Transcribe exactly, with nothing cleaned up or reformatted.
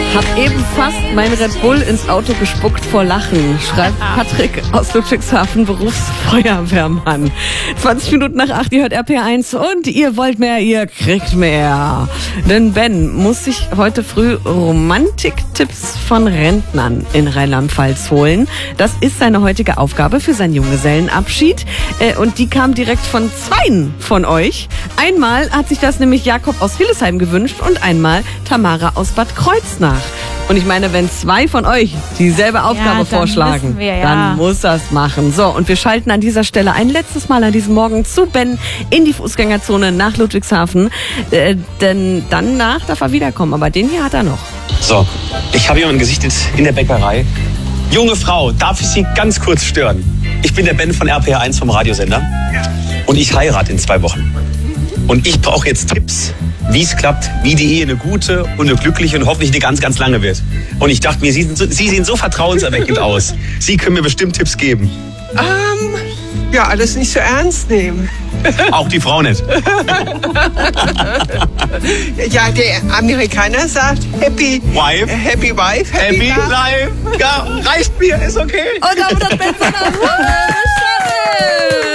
Hab eben fast mein Red Bull ins Auto gespuckt vor Lachen, schreibt Patrick aus Ludwigshafen, Berufsfeuerwehrmann. zwanzig Minuten nach acht, ihr hört R P R eins und ihr wollt mehr, ihr kriegt mehr. Denn Ben muss sich heute früh Romantiktipps von Rentnern in Rheinland-Pfalz holen. Das ist seine heutige Aufgabe für seinen Junggesellenabschied. Und die kam direkt von zweien von euch. Einmal hat sich das nämlich Jakob aus Hillesheim gewünscht und einmal Tamara aus Bad Kreuznach. Und ich meine, wenn zwei von euch dieselbe Aufgabe ja, vorschlagen, wir, ja. dann muss das machen. So, und wir schalten an dieser Stelle ein letztes Mal an diesem Morgen zu Ben in die Fußgängerzone nach Ludwigshafen. Äh, denn danach darf er wiederkommen. Aber den hier hat er noch. So, ich habe jemanden gesichtet in der Bäckerei. Junge Frau, darf ich Sie ganz kurz stören? Ich bin der Ben von R P R eins vom Radiosender. Und ich heirate in zwei Wochen. Und ich brauche jetzt Tipps, wie es klappt, wie die Ehe eine gute und eine glückliche und hoffentlich eine ganz, ganz lange wird. Und ich dachte mir, Sie, sind so, Sie sehen so vertrauenserweckend aus. Sie können mir bestimmt Tipps geben. Ähm, ja, alles nicht so ernst nehmen. Auch die Frau nicht. Ja, der Amerikaner sagt Happy Wife. Happy Wife, Happy Happy, Life. Ja, reicht mir, ist okay. Und damit hat Ben seinen Wunsch.